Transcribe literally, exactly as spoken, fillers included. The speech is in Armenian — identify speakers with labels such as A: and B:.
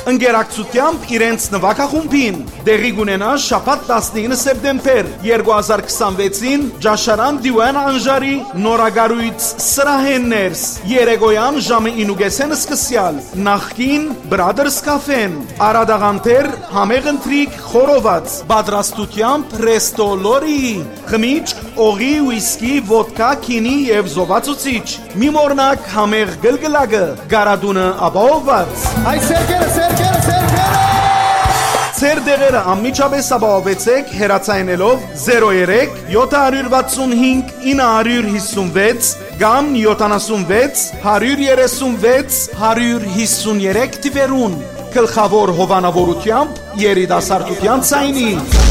A: ընկերակցությամբ իրենց նվագախումբին։ Դեղի կունենա շաբաթ տասնինը սեպտեմբեր երկու հազար քսանվեցին Ջաշարան Դիվան Անժարի նորագարույց սրահեններս երեկոյան ժամը ինուգեսեն սկսյալ նախքին Brothers Cafe-ն Արադաղանտեր համեղընտրիկ խորոված պատրաստությամբ Resto Lori խմիչք օղի ուիսկի ոդկա քինի եւ զովացուցիչ մի մորնակ համեղ գլգլագը գարադունը ապահովված
B: Այ սերկերը սերկերը սերկերը
A: Ձեր դեղերը անմիջապես ապահովեցեք հեռացայնելով զերո երեք յոթ վաթսուն հինգ ինը հիսունվեց կամ յոթանասունվեց հարյուր երեսունվեց հարյուր հիսուներեք թվերուն գլխավոր հովանավորությամբ երիտասարդության ցայնի